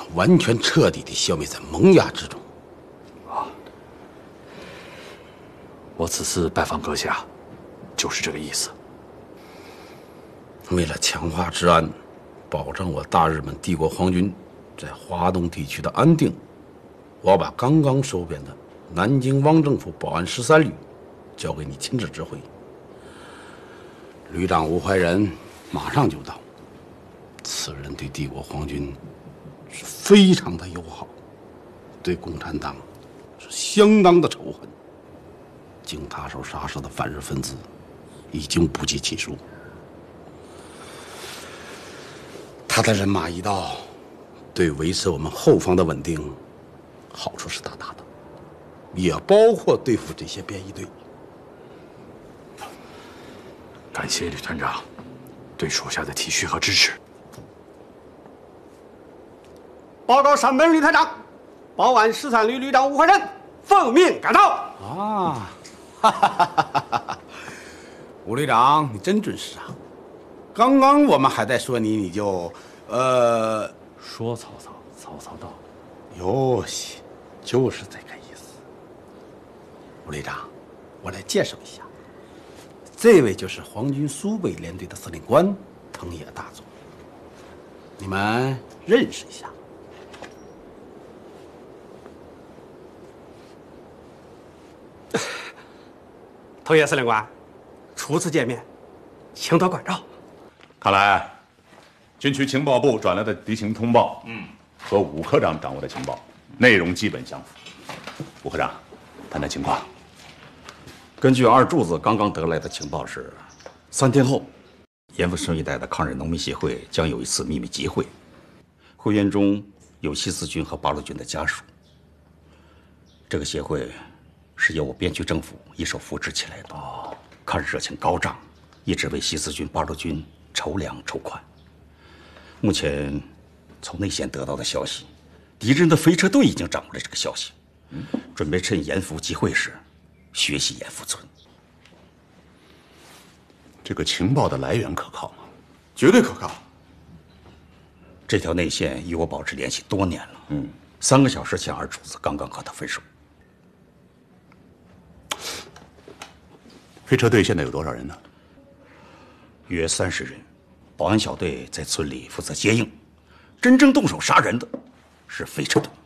完全彻底地消灭在萌芽之中。 啊，我此次拜访阁下，就是这个意思。 为了强化治安，保障我大日本帝国皇军在华东地区的安定，我把刚刚收编的南京汪政府保安13旅交给你亲自指挥。旅长吴怀仁马上就到。此人对帝国皇军是非常的友好，对共产党是相当的仇恨。经他手杀死的反日分子已经不计其数。他的人马一到，对维持我们后方的稳定好处是大大的，也包括对付这些便衣队。 感谢旅团长对属下的体恤和支持。 报告上门旅团长，保安13旅旅长吴怀仁奉命赶到。 啊，哈哈哈哈！吴旅长，你真准时啊！刚刚我们还在说你就， 说曹操，曹操到。 哟西，就是这个意思。吴旅长，我来介绍一下，这位就是皇军苏北联队的司令官藤野大佐，你们认识一下。 藤野司令官，初次见面，请多关照。 看来，军区情报部转来的敌情通报，和武科长掌握的情报内容基本相符。武科长，谈谈情况。 根据二柱子刚刚得来的情报是，3天后，盐阜村一带的抗日农民协会将有一次秘密集会，会员中有西四军和八路军的家属。这个协会是由我边区政府一手扶植起来的，抗日热情高涨，一直为西四军、八路军筹粮筹款。目前从内线得到的消息，敌人的飞车队已经掌握了这个消息，准备趁盐阜集会时学习盐阜村。 这个情报的来源可靠吗？ 绝对可靠。 这条内线与我保持联系多年了。3个小时前，二主子刚刚和他分手。 飞车队现在有多少人呢？ 约30人，保安小队在村里负责接应，真正动手杀人的是飞车队。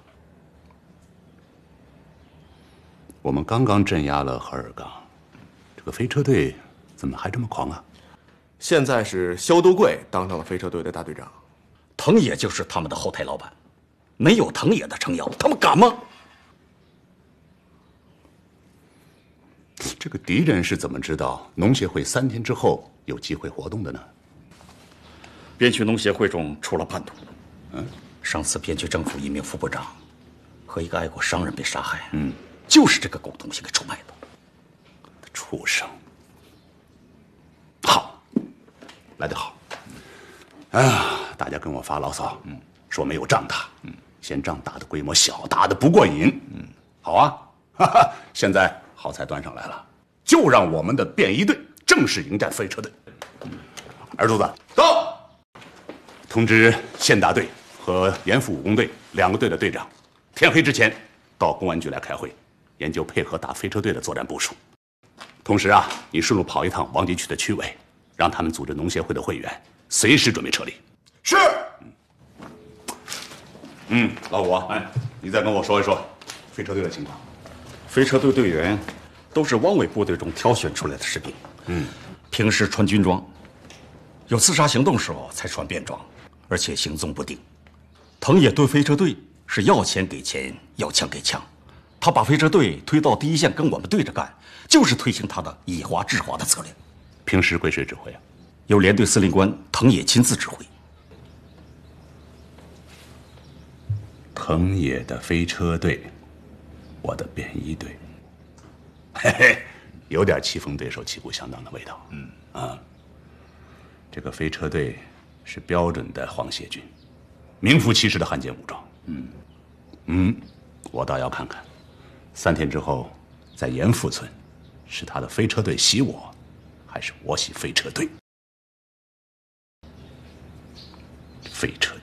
我们刚刚镇压了荷尔岗，这个飞车队怎么还这么狂啊？ 现在是萧都贵当上了飞车队的大队长， 藤野就是他们的后台老板，没有藤野的撑腰，他们敢吗？ 这个敌人是怎么知道农协会3天之后有机会活动的呢？ 边区农协会中出了叛徒。上次边区政府一名副部长和一个爱国商人被杀害。就是这个狗东西给出卖的。 畜生！好，来得好。哎呀，大家跟我发牢骚，说没有仗打，嫌仗打的规模小，打的不过瘾。好啊，哈哈，现在好菜端上来了，就让我们的便衣队正式迎战飞车队。二柱子到，通知县大队和盐阜武工队2个队的队长，天黑之前到公安局来开会，研究配合打飞车队的作战部署。同时啊，你顺路跑一趟王集区的区委，让他们组织农协会的会员，随时准备撤离。 是。 老五，你再跟我说一说飞车队的情况。 飞车队队员都是汪伪部队中挑选出来的士兵，平时穿军装，有刺杀行动时候才穿便装，而且行踪不定。藤野对飞车队是要钱给钱，要枪给枪，他把飞车队推到第一线跟我们对着干，就是推行他的以华制华的策略。 平时归谁指挥啊？ 由连队司令官藤野亲自指挥。 藤野的飞车队，我的便衣队，嘿嘿，有点棋逢对手、旗鼓相当的味道。这个飞车队是标准的皇协军，名副其实的汉奸武装。我倒要看看，3天之后在盐阜村，是他的飞车队袭我，还是我袭飞车队？飞车队。